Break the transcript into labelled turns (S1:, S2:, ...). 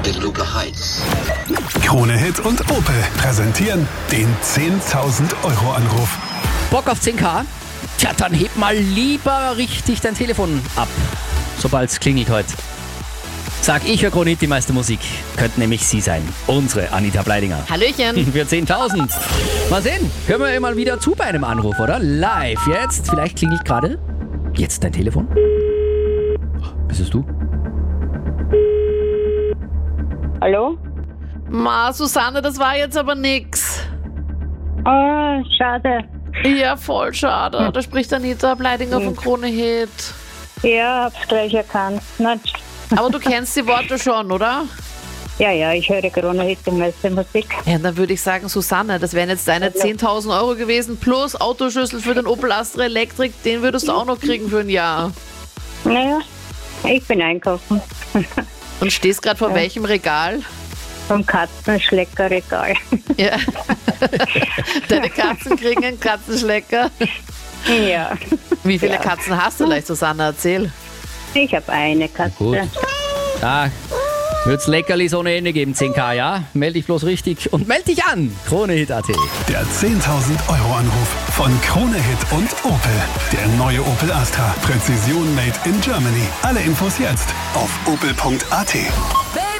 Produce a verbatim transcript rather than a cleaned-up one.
S1: Beluga Heights.
S2: Krone Hit und Opel präsentieren den zehntausend Euro Anruf.
S3: Bock auf zehn K? Tja, dann heb mal lieber richtig dein Telefon ab, sobald es klingelt heute. Sag ich, höre Krone Hit, die meiste Musik. Könnte nämlich sie sein, unsere Anita Bleidinger.
S4: Hallöchen.
S3: Für zehntausend. Mal sehen, hören wir immer wieder zu bei einem Anruf, oder? Live jetzt. Vielleicht klingelt gerade jetzt dein Telefon. Bist es du?
S5: Hallo?
S4: Ma, Susanne, das war jetzt aber nix.
S5: Oh, schade.
S4: Ja, voll schade. Da spricht Anita Bleidinger von Krone Hit.
S5: Ja, hab's gleich erkannt. Na,
S4: Aber du kennst die Worte schon, oder?
S5: ja, ja, ich höre Krone Hit, die meiste Musik.
S4: Ja, dann würde ich sagen, Susanne, das wären jetzt deine zehntausend Euro gewesen, plus Autoschlüssel für den Opel Astra Electric, den würdest du auch noch kriegen für ein Jahr.
S5: Naja, ich bin einkaufen.
S4: Und stehst gerade vor
S5: Ja.
S4: welchem Regal?
S5: Vom Katzenschleckerregal.
S4: Ja. Deine Katzen kriegen einen Katzenschlecker.
S5: Ja,
S4: Wie viele
S5: Ja.
S4: Katzen hast du gleich, Susanne? Erzähl.
S5: ich habe eine Katze.
S3: Gut. Da wird's Leckerlis ohne Ende geben, zehn K, ja? Meld dich bloß richtig und meld dich an. Krone Hit Punkt A T.
S2: Der zehntausend Euro Anruf von Krone Hit und Opel. Der neue Opel Astra. Präzision made in Germany. Alle Infos jetzt auf opel punkt a t.